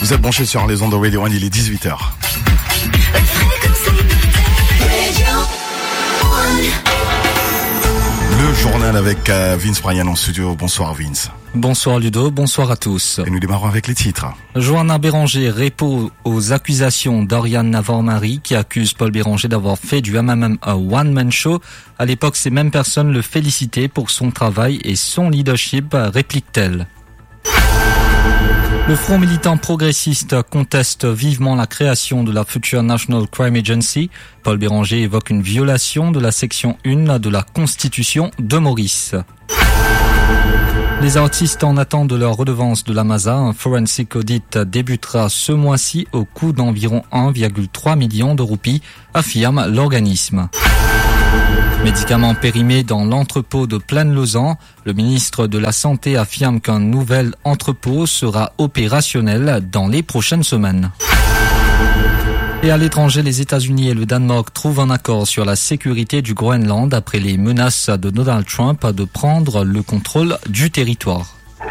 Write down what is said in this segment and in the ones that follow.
Vous êtes branchés sur les ondes de Radio 1, il est 18h. Le journal avec Vince Bryan en studio. Bonsoir Vince. Bonsoir Ludo, bonsoir à tous. Et nous démarrons avec les titres. Johanna Béranger répond aux accusations d'Oriane Navarro-Marie qui accuse Paul Béranger d'avoir fait du MMM un one-man show. À l'époque, ces mêmes personnes le félicitaient pour son travail et son leadership, réplique-t-elle. Le Front militant progressiste conteste vivement la création de la future National Crime Agency. Paul Béranger évoque une violation de la section 1 de la Constitution de Maurice. Les artistes en attente de leur redevance de la MASA, un forensic audit débutera ce mois-ci au coût d'environ 1,3 million de roupies, affirme l'organisme. Médicaments périmés dans l'entrepôt de Plaine-Lauzan, le ministre de la Santé affirme qu'un nouvel entrepôt sera opérationnel dans les prochaines semaines. Et à l'étranger, les États-Unis et le Danemark trouvent un accord sur la sécurité du Groenland après les menaces de Donald Trump de prendre le contrôle du territoire.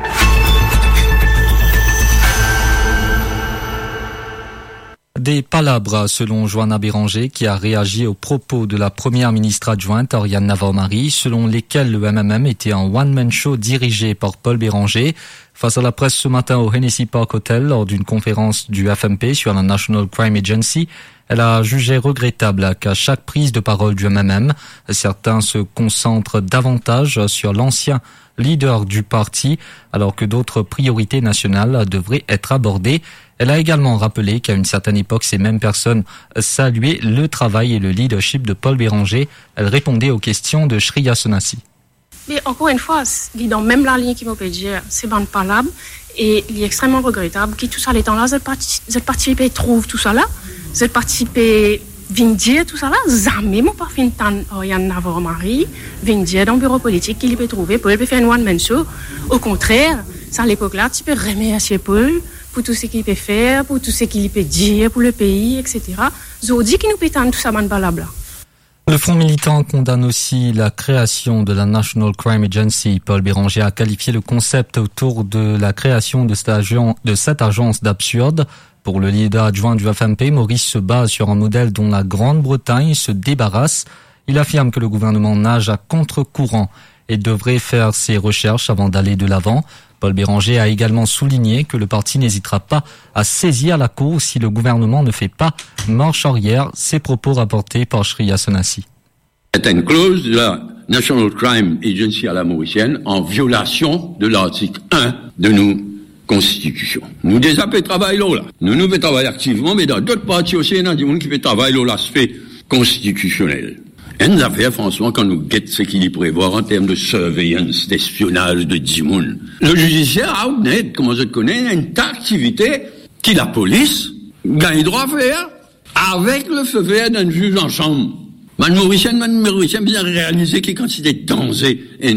Des palabres selon Johanna Béranger qui a réagi aux propos de la première ministre adjointe Oriane Navarro-Marie selon lesquels le MMM était un one-man show dirigé par Paul Béranger. Face à la presse ce matin au Hennessy Park Hotel lors d'une conférence du FMP sur la National Crime Agency, elle a jugé regrettable qu'à chaque prise de parole du MMM, certains se concentrent davantage sur l'ancien leader du parti alors que d'autres priorités nationales devraient être abordées. Elle a également rappelé qu'à une certaine époque, ces mêmes personnes saluaient le travail et le leadership de Paul Béranger. Elle répondait aux questions de Shriya Sonasi. Mais encore une fois, il est dans même la ligne qui m'a dit, c'est bon palable et il est extrêmement regrettable que tout ça, les temps-là, vous participez, trouve tout ça là, vous participez, vient dire tout ça là, jamais mon pas fin tant Oriane Navarro-Marie, vient dire dans le bureau politique qu'il peut trouver, Paul peut faire une one-man show. Au contraire, c'est à l'époque là, tu peux remercier Paul pour tout ce qu'il peut faire, pour tout ce qu'il peut dire pour le pays, etc. Vous dites qu'il nous peut tout ça, bon palable là. Le Front militant condamne aussi la création de la National Crime Agency. Paul Béranger a qualifié le concept autour de la création de cette agence d'absurde. Pour le leader adjoint du FMP, Maurice se base sur un modèle dont la Grande-Bretagne se débarrasse. Il affirme que le gouvernement nage à contre-courant et devrait faire ses recherches avant d'aller de l'avant. Paul Béranger a également souligné que le parti n'hésitera pas à saisir la cour si le gouvernement ne fait pas marche arrière. Ces propos rapportés par Shriya Sonasi. C'est une clause de la National Crime Agency à la mauricienne en violation de l'article 1 de nos constitutions. Nous désappelons travail là. Nous faisons travail activement, mais dans d'autres parties aussi, il y a des gens qui font travail là, l'aspect constitutionnel. Une affaire, François, quand nous guettons ce qu'il y prévoit en termes de surveillance, d'espionnage, de dimoun. Le judiciaire a comment je connais, une activité qui la police gagne droit à faire avec le feu vert d'un juge en chambre. Man Mauricien bien réalisé qu'il y a quantité de danger et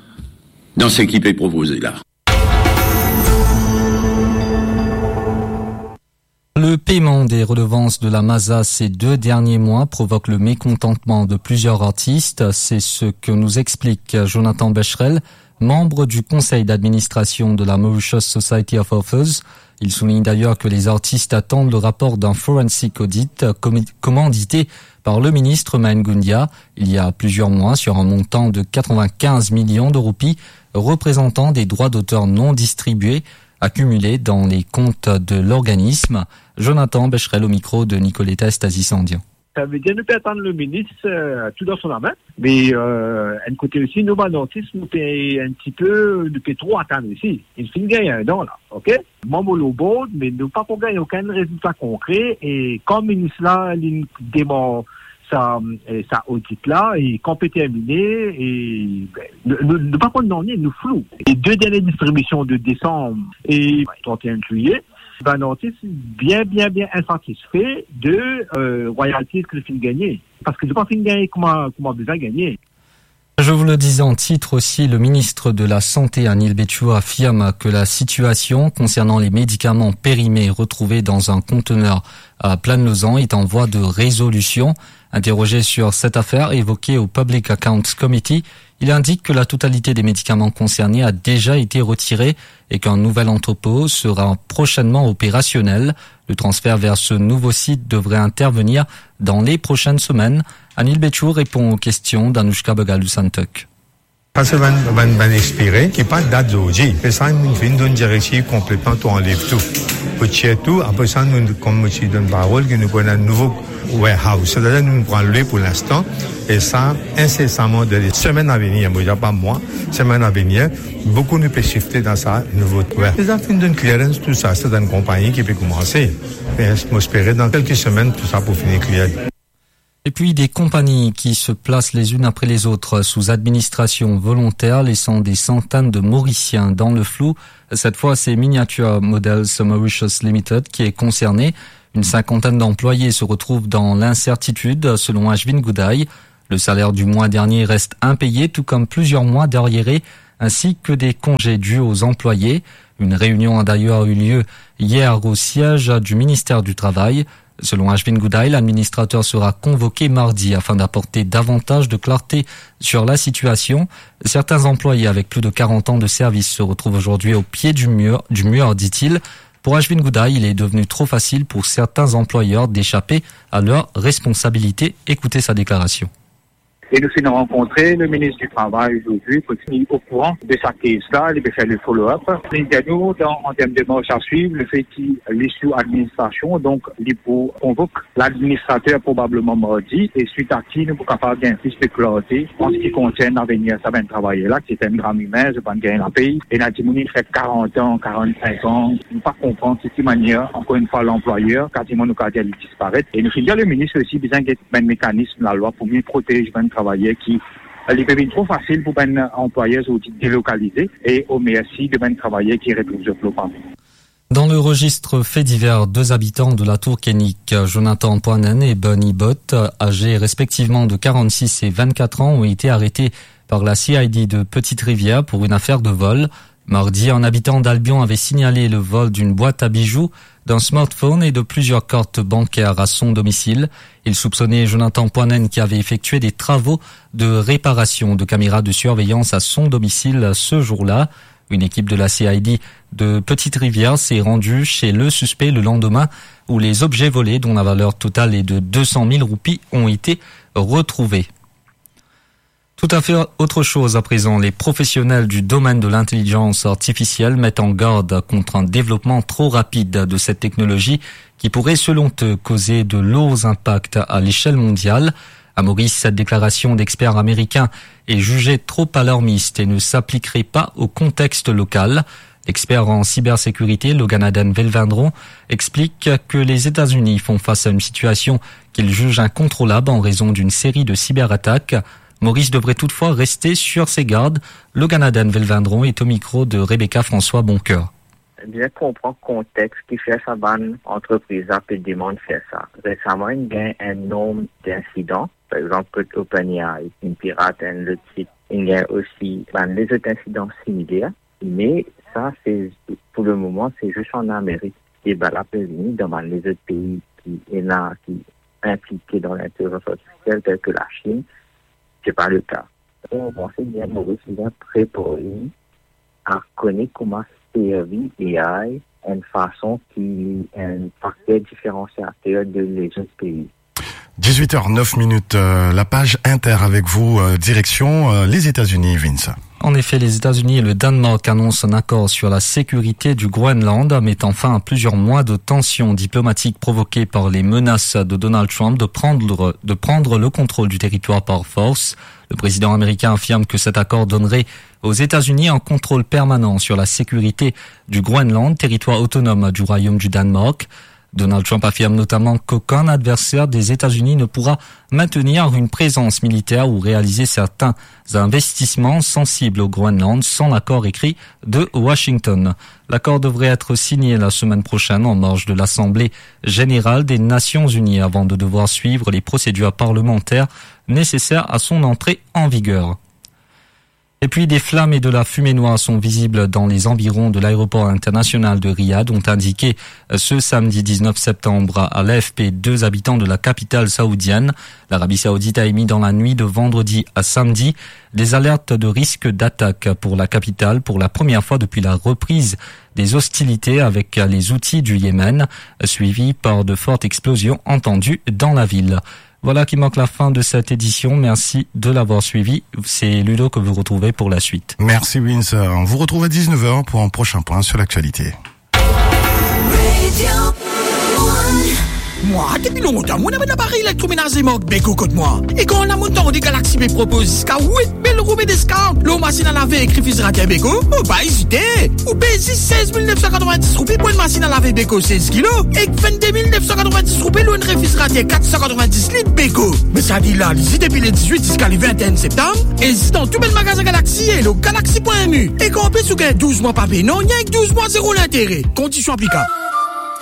dans ce qui est proposé là. Le paiement des redevances de la MASA ces 2 derniers mois provoque le mécontentement de plusieurs artistes. C'est ce que nous explique Jonathan Becherel, membre du conseil d'administration de la Mauritius Society of Authors. Il souligne d'ailleurs que les artistes attendent le rapport d'un forensic audit commandité par le ministre Mahengundia il y a plusieurs mois sur un montant de 95 millions de roupies représentant des droits d'auteur non distribués accumulés dans les comptes de l'organisme. Jonathan Becherel au micro de Nicoletta Stasi-Sandian. Ça veut dire nous peut attendre le ministre tout dans son main, mais d'un côté aussi, nous, artistes, nous peut un petit peu, nous peut trop attendre ici. Il finit gagner un an, là, ok? Mon le bon, mais nous pas pour gagner aucun résultat concret, et comme le ministre là, il dément ça audit là, et quand peut terminer, et ne pas prendre d'année, nous flou. Les 2 dernières distributions de décembre et 31 juillet, un artiste bien insatisfait de royalties que le film gagné. Parce que je pense qu'il gagne comment besoin gagner. Je vous le disais en titre aussi, le ministre de la Santé, Anil Betchou, affirme que la situation concernant les médicaments périmés retrouvés dans un conteneur à Plaine-Lauzan est en voie de résolution. Interrogé sur cette affaire évoquée au Public Accounts Committee, Il indique que la totalité des médicaments concernés a déjà été retirée et qu'un nouvel entrepôt sera prochainement opérationnel. Le transfert vers ce nouveau site devrait intervenir dans les prochaines semaines. Anil Betchou répond aux questions d'Anushka Begalusantuk. Parce que van expiré, qui pas date d'aujourd'hui. Et ça, nous fait une directive complètement, tout enlève tout. Pour tirer tout, après ça, nous, comme je donne parole, que nous prenons un nouveau warehouse. C'est-à-dire, nous prenons le pour l'instant. Et ça, incessamment, dans les semaines à venir, moi, pas moi, semaines à venir, beaucoup nous peut shifter dans ça, nouveau warehouse. Les affaires d'une clearance, tout ça, c'est une compagnie qui peut commencer. Mais, j'espère, dans quelques semaines, tout ça pour finir clear. Et puis des compagnies qui se placent les unes après les autres sous administration volontaire, laissant des centaines de Mauriciens dans le flou. Cette fois, c'est Miniature Models Mauritius Limited qui est concerné. Une cinquantaine d'employés se retrouvent dans l'incertitude, selon Ashvin Goudaï. Le salaire du mois dernier reste impayé, tout comme plusieurs mois d'arriérés, ainsi que des congés dus aux employés. Une réunion a d'ailleurs eu lieu hier au siège du ministère du Travail. Selon Ashvin Goudaï, l'administrateur sera convoqué mardi afin d'apporter davantage de clarté sur la situation. Certains employés avec plus de 40 ans de service se retrouvent aujourd'hui au pied du mur, dit-il. Pour Ashvin Goudaï, il est devenu trop facile pour certains employeurs d'échapper à leurs responsabilités. Écoutez sa déclaration. Et nous finons rencontrer le ministre du Travail aujourd'hui pour être au courant de sa case-là, il peut faire le follow-up. Nous, en termes de marche à suivre, le fait qu'il est sous administration, donc il convoque l'administrateur probablement mardi, et suite à qui nous sommes capables d'un plus de clarté en ce qui concerne l'avenir, ça va travailler là, qui est un drame humain, je pense gagner la pays. Et Natimouni fait 40 ans, 45 ans, nous ne pas comprendre de cette manière, encore une fois, l'employeur, quasiment nous cadre, il disparaît. Et nous finissons le ministre aussi, besoin d'un mécanisme, la loi, pour mieux protéger les travailleurs qui il peut être trop facile pour les employeurs ou délocalisés et au merci de les travailleurs qui retrouvent le flot. Dans le registre fait divers, 2 habitants de la Tour Kénique, Jonathan Poinen et Bunny Bott, âgés respectivement de 46 et 24 ans, ont été arrêtés par la CID de Petite-Rivière pour une affaire de vol. Mardi, un habitant d'Albion avait signalé le vol d'une boîte à bijoux, d'un smartphone et de plusieurs cartes bancaires à son domicile. Il soupçonnait Jonathan Poinen qui avait effectué des travaux de réparation de caméras de surveillance à son domicile ce jour-là. Une équipe de la CID de Petite-Rivière s'est rendue chez le suspect le lendemain où les objets volés, dont la valeur totale est de 200 000 roupies, ont été retrouvés. Tout à fait autre chose à présent. Les professionnels du domaine de l'intelligence artificielle mettent en garde contre un développement trop rapide de cette technologie qui pourrait, selon eux, causer de lourds impacts à l'échelle mondiale. À Maurice, cette déclaration d'experts américains est jugée trop alarmiste et ne s'appliquerait pas au contexte local. L'expert en cybersécurité, Loganaden Velvendron, explique que les États-Unis font face à une situation qu'ils jugent incontrôlable en raison d'une série de cyberattaques. Maurice devrait toutefois rester sur ses gardes. Loganaden Velvendron est au micro de Rebecca François Boncoeur. Bien comprendre le contexte qui fait ça, bonne entreprise a pu demander faire ça. Récemment, il y a un nombre d'incidents. Par exemple, OpenAI, une pirate, le site. Il y a aussi les autres incidents similaires. Mais ça, c'est, pour le moment, c'est juste en Amérique. Et la prévenir dans les autres pays qui impliqués dans l'intelligence artificielle, tels que la Chine, c'est pas le cas. On pensait bien Maurice bien préparé à connaître comment servir AI une façon qui est un parquet différenciateur de les autres pays. 18h09, la page Inter avec vous, direction les États-Unis, Vince. En effet, les États-Unis et le Danemark annoncent un accord sur la sécurité du Groenland, mettant fin à plusieurs mois de tensions diplomatiques provoquées par les menaces de Donald Trump de prendre le contrôle du territoire par force. Le président américain affirme que cet accord donnerait aux États-Unis un contrôle permanent sur la sécurité du Groenland, territoire autonome du Royaume du Danemark. Donald Trump affirme notamment qu'aucun adversaire des États-Unis ne pourra maintenir une présence militaire ou réaliser certains investissements sensibles au Groenland sans l'accord écrit de Washington. L'accord devrait être signé la semaine prochaine en marge de l'Assemblée générale des Nations unies avant de devoir suivre les procédures parlementaires nécessaires à son entrée en vigueur. Et puis des flammes et de la fumée noire sont visibles dans les environs de l'aéroport international de Riyad, ont indiqué ce samedi 19 septembre à l'AFP 2 habitants de la capitale saoudienne. L'Arabie saoudite a émis dans la nuit de vendredi à samedi des alertes de risque d'attaque pour la capitale pour la première fois depuis la reprise des hostilités avec les Houthis du Yémen, suivies par de fortes explosions entendues dans la ville. Voilà qui marque la fin de cette édition. Merci de l'avoir suivi. C'est Ludo que vous retrouvez pour la suite. Merci Vince. On vous retrouve à 19h pour un prochain point sur l'actualité. Moi, depuis longtemps, moi, n'avais appareil électroménager manque Beko contre moi. Et quand on a monté des Galaxy B propose jusqu'à 8 belles roubées discount, l'eau machine à laver écrit refrigérateur Beko, oh, pas hésiter. Ou paye 16 990 roupies pour une machine à laver Beko 16 kilos, et 22 990 roupies pour une réfrigérateur 490 litres Beko. Mais ça dit là, ici depuis le 18 jusqu'à le 21 septembre, et ici dans tout le magasin Galaxy et le Galaxy.mu. Et quand on peut sous 12 mois pas payé, non, il y a que 12 mois zéro l'intérêt. Conditions applicables.